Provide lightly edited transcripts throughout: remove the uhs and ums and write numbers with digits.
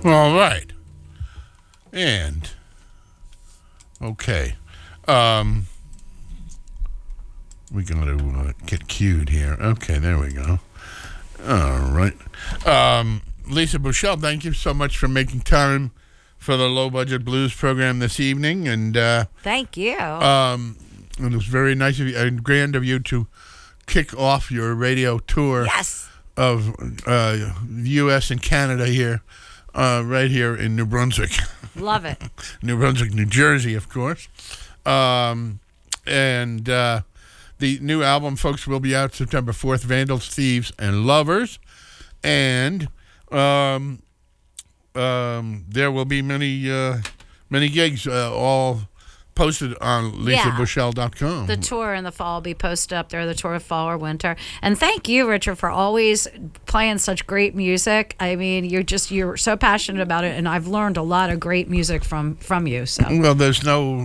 All right. And, okay. We're going to get cued here. Okay, there we go. All right. Lisa Bushell, thank you so much for making time for the Low Budget Blues program this evening. And thank you. It was very nice of you and grand of you to kick off your radio tour of the U.S. and Canada here, right here in New Brunswick. Love it. New Brunswick, New Jersey, of course. And the new album, folks, will be out September 4th, Vandals, Thieves, and Lovers. And there will be many gigs, all posted on lisabushell.com. The tour in the fall will be posted up there, the tour of fall or winter. And thank you, Richard, for always playing such great music. I mean, you're so passionate about it, and I've learned a lot of great music from you. So well, there's no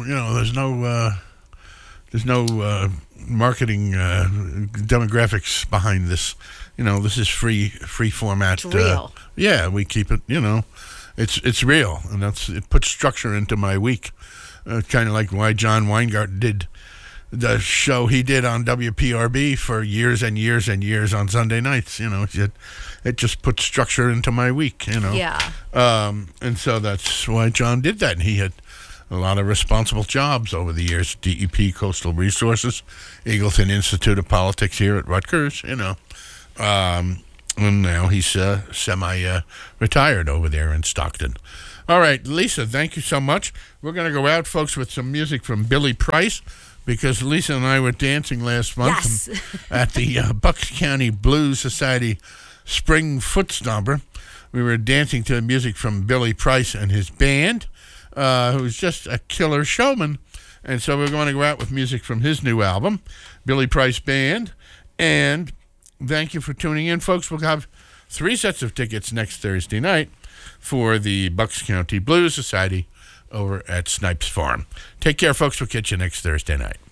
marketing demographics behind this. This is free format. It's real. We keep it. It's real, and it puts structure into my week. Kind of like why John Weingarten did the show he did on WPRB for years and years and years on Sunday nights. It just puts structure into my week. Yeah. And so that's why John did that, and he had a lot of responsible jobs over the years. DEP, Coastal Resources, Eagleton Institute of Politics here at Rutgers. And now he's semi-retired over there in Stockton. All right, Lisa, thank you so much. We're going to go out, folks, with some music from Billy Price, because Lisa and I were dancing last month at the Bucks County Blues Society Spring Foot Stomper. We were dancing to the music from Billy Price and his band, who's just a killer showman. And so we're going to go out with music from his new album, Billy Price Band. And thank you for tuning in, folks. We'll have 3 sets of tickets next Thursday night for the Bucks County Blues Society over at Snipes Farm. Take care, folks. We'll catch you next Thursday night.